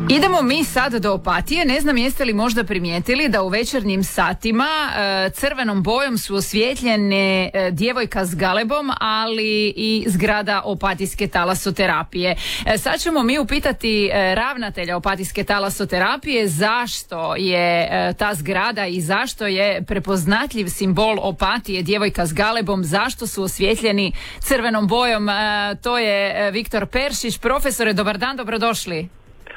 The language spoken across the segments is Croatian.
Idemo mi sad do Opatije. Ne znam jeste li možda primijetili da u večernjim satima crvenom bojom su osvjetljene djevojka s galebom, ali i zgrada Opatijske talasoterapije. Sad ćemo mi upitati ravnatelja Opatijske talasoterapije zašto je ta zgrada i zašto je prepoznatljiv simbol Opatije djevojka s galebom, zašto su osvjetljeni crvenom bojom. To je Viktor Peršić. Profesore, dobar dan, dobrodošli.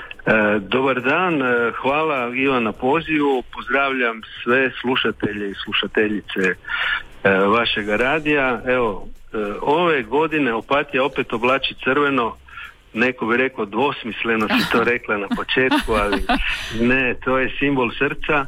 Dobar dan, hvala Ivan na pozivu, pozdravljam sve slušatelje i slušateljice vašega radija. Evo, ove godine Opatija opet oblači crveno, neko bi rekao dvosmisleno si to rekla na početku, ali ne, to je simbol srca.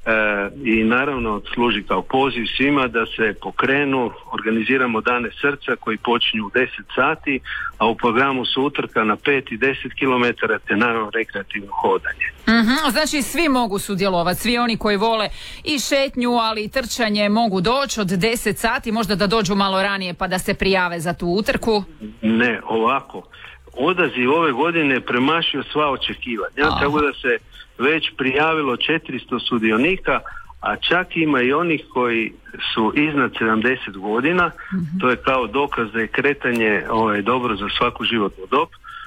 I naravno služi kao poziv svima da se pokrenu, organiziramo dane srca koji počinju u 10 sati, a u programu su utrka na 5 i 10 km te naravno rekreativno hodanje. Znači svi mogu sudjelovati, svi oni koji vole i šetnju, ali i trčanje mogu doći od 10 sati, možda da dođu malo ranije pa da se prijave za tu utrku? Ne, ovako. Odaziv ove godine je premašio sva očekivanja, tako da se već prijavilo 400 sudionika, a čak ima i onih koji su iznad 70 godina, to je kao dokaz da je kretanje dobro za svaku životnu dob,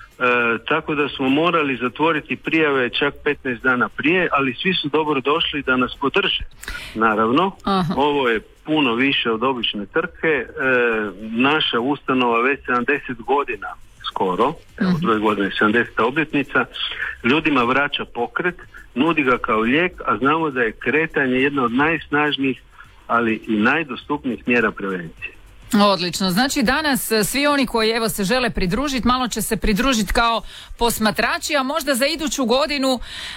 tako da smo morali zatvoriti prijave čak 15 dana prije, ali svi su dobro došli da nas podrže. Naravno, ovo je puno više od obične trke, naša ustanova već 70 godina skoro, evo druge godine 70. obljetnica, ljudima vraća pokret, nudi ga kao lijek, a znamo da je kretanje jedna od najsnažnijih, ali i najdostupnijih mjera prevencije. Odlično, znači danas svi oni koji evo se žele pridružiti, malo će se pridružiti kao posmatrači, a možda za iduću godinu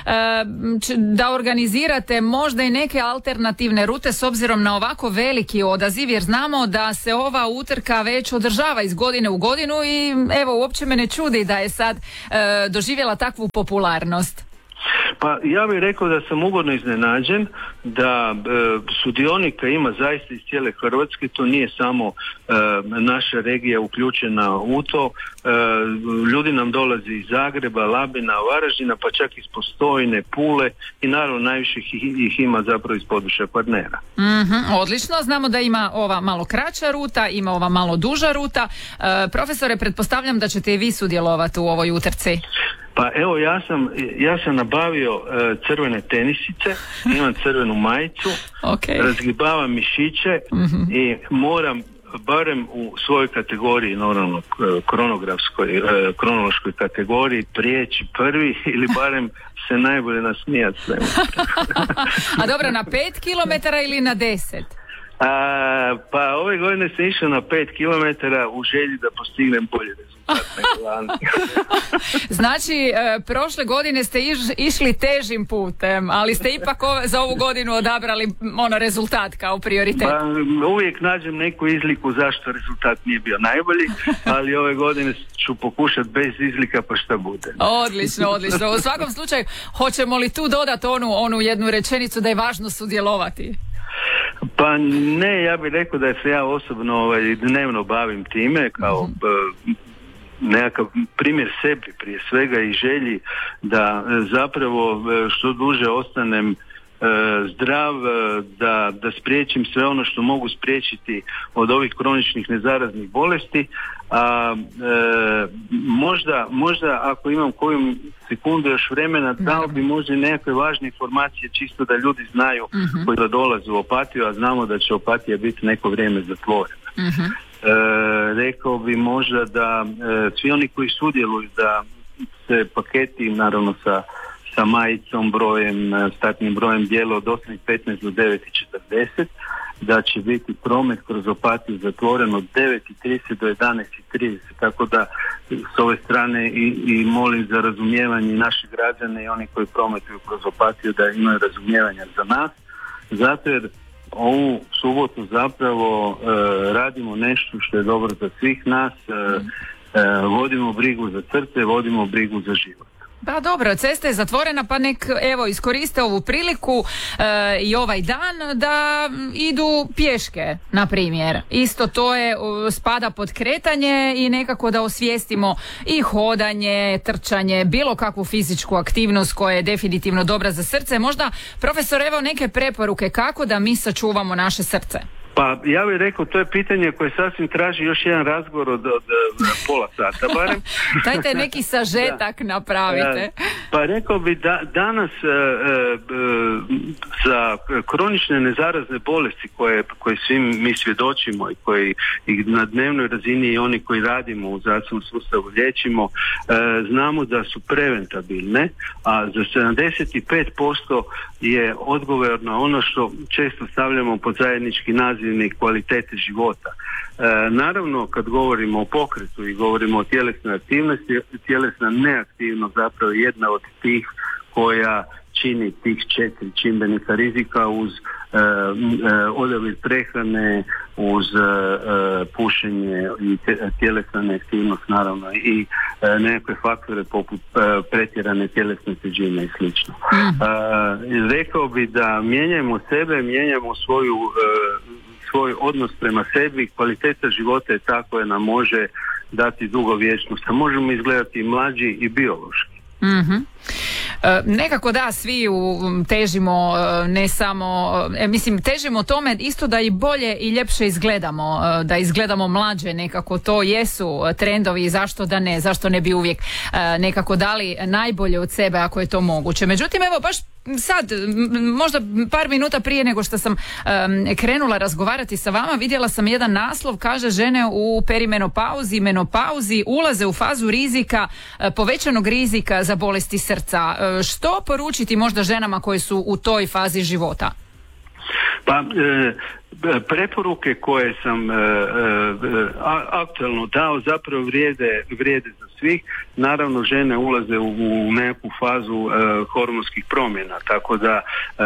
da organizirate možda i neke alternativne rute s obzirom na ovako veliki odaziv, jer znamo da se ova utrka već održava iz godine u godinu i evo uopće me ne čudi da je sad doživjela takvu popularnost. Pa ja bih rekao da sam ugodno iznenađen da sudionika ima zaista iz cijele Hrvatske, to nije samo naša regija uključena u to, ljudi nam dolazi iz Zagreba, Labina, Varaždina, pa čak iz Postojne, Pule i naravno najviše ih ima zapravo iz područja Kvarnera. Odlično, znamo da ima ova malo kraća ruta, ima ova malo duža ruta. Profesore, pretpostavljam da ćete i vi sudjelovati u ovoj utrci. Pa evo ja sam nabavio crvene tenisice, imam crvenu majicu, razgibavam mišiće i moram barem u svojoj kategoriji, normalno kronološkoj kategoriji prijeći prvi ili barem se najbolje nasmijati svemu. A dobro, na 5 km ili na 10? Pa ove godine sam išao na 5 km u želji da postignem bolje rezultat nego lani. Znači, prošle godine ste išli težim putem, ali ste ipak za ovu godinu odabrali rezultat kao prioritet. Pa, uvijek nađem neku izliku zašto rezultat nije bio najbolji, ali ove godine ću pokušati bez izlika pa šta bude. Odlično. U svakom slučaju, hoćemo li tu dodati onu jednu rečenicu da je važno sudjelovati? Pa ne, ja bih rekao da se ja osobno dnevno bavim time kao nekakav primjer sebi prije svega i želji da zapravo što duže ostanem zdrav, da spriječim sve ono što mogu spriječiti od ovih kroničnih nezaraznih bolesti, a možda ako imam koju sekundu još vremena, dao bi možda nekakve važne informacije čisto da ljudi znaju koji da dolaze u Opatiju, a znamo da će Opatija biti neko vrijeme zatvorena. Rekao bi možda da svi oni koji sudjeluju da se paketi naravno sa majicom, brojem, startnim brojem dijela od 8:15 do 9:40, da će biti promet kroz Opatiju zatvoren od 9:30 do 11:30, tako da s ove strane i molim za razumijevanje naših građana i oni koji prometuju kroz Opatiju da imaju razumijevanja za nas, zato jer ovu subotu zapravo radimo nešto što je dobro za svih nas, vodimo brigu za srce, vodimo brigu za život. Pa dobro, cesta je zatvorena, pa nek evo iskoriste ovu priliku i ovaj dan da idu pješke, na primjer. Isto to je spada pod kretanje i nekako da osvijestimo i hodanje, trčanje, bilo kakvu fizičku aktivnost koja je definitivno dobra za srce. Možda, profesor, evo neke preporuke kako da mi sačuvamo naše srce. Pa ja bih rekao, to je pitanje koje sasvim traži još jedan razgovor od pola sata barem. Dajte neki sažetak napravite. Pa rekao bi da danas za kronične nezarazne bolesti koje svi mi svjedočimo i koji i na dnevnoj razini i oni koji radimo u zdravstvenom sustavu liječimo, znamo da su preventabilne, a za 75% je odgovorno ono što često stavljamo pod zajednički nazivnik kvalitete života. Naravno, kad govorimo o pokretu i govorimo o tjelesnoj aktivnosti, tjelesna neaktivnost zapravo je jedna od tih koja čini tih 4 čimbenika rizika uz odabir prehrane, uz pušenje i tjelesna neaktivnost naravno i nekakve faktore poput pretjerane tjelesne težine i slično. Rekao bi da mijenjamo sebe, mijenjamo svoj odnos prema sebi, kvaliteta života je ta koja nam može dati dugovječnost, a možemo izgledati mlađi i biološki. Nekako da, svi težimo, ne samo, težimo tome isto da i bolje i ljepše izgledamo, da izgledamo mlađe, nekako to jesu trendovi, zašto ne bi uvijek nekako dali najbolje od sebe ako je to moguće. Međutim, evo baš sad, možda par minuta prije nego što sam krenula razgovarati sa vama, vidjela sam jedan naslov, kaže žene u perimenopauzi, menopauzi ulaze u fazu rizika, povećanog rizika za bolesti srca. Što poručiti možda ženama koje su u toj fazi života? Pa preporuke koje sam aktualno dao zapravo vrijede za svih. Naravno, žene ulaze u neku fazu hormonskih promjena, tako da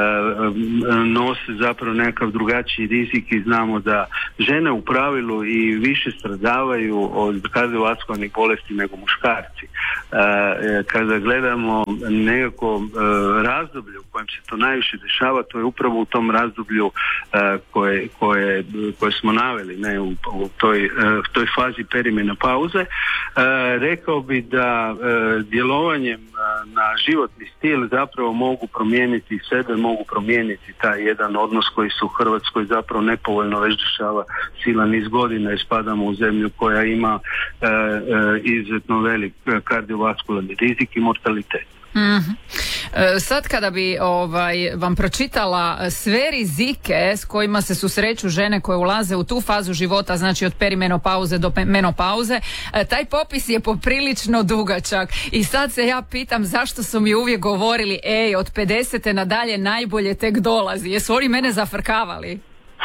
nose zapravo nekakav drugačiji rizik i znamo da žene u pravilu i više stradavaju od kardiovaskularnih bolesti nego muškarci. Kada gledamo nekako razdoblje u kojem se to najviše dešava, to je upravo u tom razdoblju koje smo naveli, ne u toj fazi perimenopauze. Rekao bi da djelovanjem na životni stil zapravo mogu promijeniti sebe, mogu promijeniti taj jedan odnos koji se u Hrvatskoj zapravo nepovoljno već dešava silan niz godina i spadamo u zemlju koja ima izuzetno velik kardiovaskularni rizik i mortalitet. Sad kada bi vam pročitala sve rizike s kojima se susreću žene koje ulaze u tu fazu života, znači od perimenopauze do menopauze, taj popis je poprilično dugačak i sad se ja pitam zašto su mi uvijek govorili od 50. nadalje najbolje tek dolazi. Jesu oni mene zafrkavali?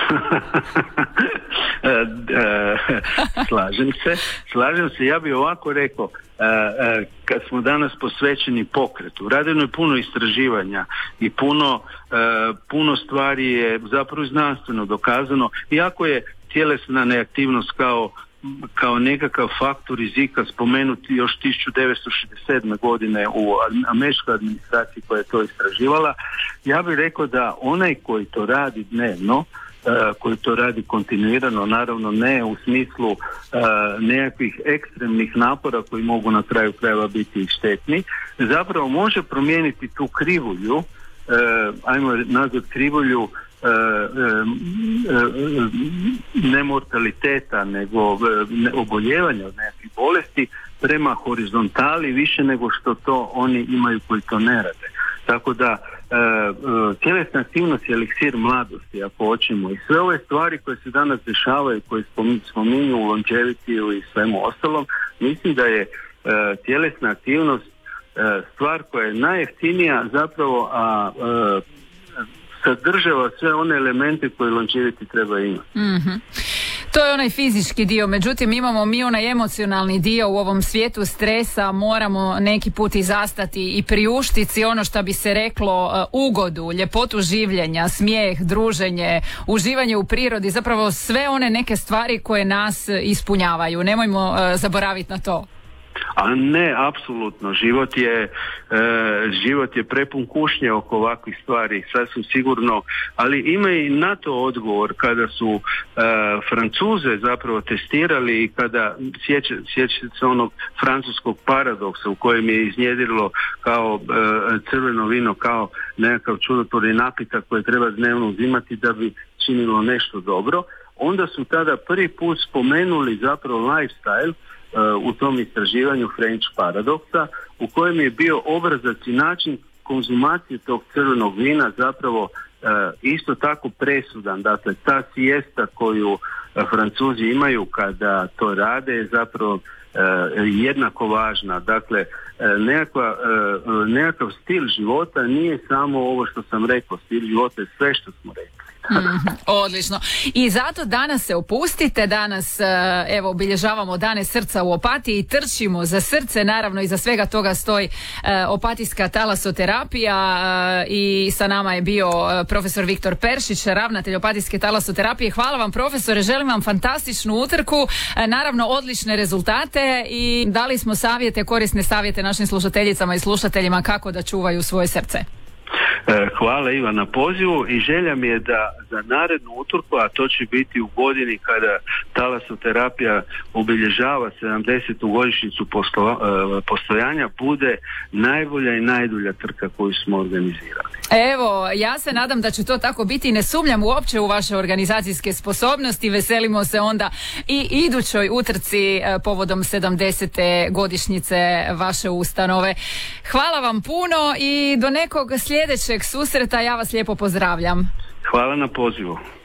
Slažem se, ja bih ovako rekao, kad smo danas posvećeni pokretu, radeno je puno istraživanja i puno stvari je zapravo znanstveno dokazano, iako je tjelesna neaktivnost kao nekakav faktor rizika spomenuti još 1967. godine u američkoj administraciji koja je to istraživala. Ja bih rekao da onaj koji to radi dnevno, koji to radi kontinuirano, naravno ne u smislu nekakvih ekstremnih napora koji mogu na kraju krajeva biti i štetni, zapravo može promijeniti tu krivulju, ajmo nazvat krivulju ne mortaliteta nego oboljevanja od nekakvih bolesti prema horizontali više nego što to oni imaju koji to ne rade. Tako da tjelesna aktivnost je eliksir mladosti, ako hoćemo, i sve ove stvari koje se danas dešavaju, koje spominju u longevitiju i svemu ostalom, mislim da je tjelesna aktivnost stvar koja je najjeftinija zapravo, a sadržava sve one elemente koje longevity treba imati. Mm-hmm. To je onaj fizički dio, međutim imamo mi onaj emocionalni dio u ovom svijetu stresa, moramo neki put i zastati i priuštiti ono što bi se reklo ugodu, ljepotu življenja, smijeh, druženje, uživanje u prirodi, zapravo sve one neke stvari koje nas ispunjavaju. Nemojmo zaboraviti na to. A ne, apsolutno. Život je prepun kušnje oko ovakvih stvari, sasvim sigurno, ali ima i na to odgovor kada su Francuze zapravo testirali i kada sjeća se onog francuskog paradoksa u kojem je iznjedrilo kao crveno vino kao nekakav čudotvorni napitak koji treba dnevno uzimati da bi činilo nešto dobro, onda su tada prvi put spomenuli zapravo lifestyle u tom istraživanju French paradoksa, u kojem je bio obrazac i način konzumacije tog crvenog vina zapravo isto tako presudan. Dakle, ta siesta koju Francuzi imaju kada to rade je zapravo jednako važna. Dakle, nekakav stil života nije samo ovo što sam rekao, stil života je sve što smo rekli. Odlično. I zato danas se opustite, danas evo obilježavamo Dane srca u Opatiji i trčimo za srce, naravno iza svega toga stoji opatijska talasoterapija i sa nama je bio profesor Viktor Peršić, ravnatelj opatijske talasoterapije. Hvala vam profesore, želim vam fantastičnu utrku, naravno odlične rezultate i dali smo savjete, korisne savjete našim slušateljicama i slušateljima kako da čuvaju svoje srce. Hvala Ivan na pozivu i želja mi je da za narednu utrku, a to će biti u godini kada talasoterapija obilježava 70. godišnjicu postojanja, bude najbolja i najdulja trka koju smo organizirali. Evo, ja se nadam da će to tako biti i ne sumnjam uopće u vaše organizacijske sposobnosti. Veselimo se onda i idućoj utrci povodom 70. godišnjice vaše ustanove. Hvala vam puno i do nekog sljedećeg susreta, ja vas lijepo pozdravljam. Hvala na pozivu.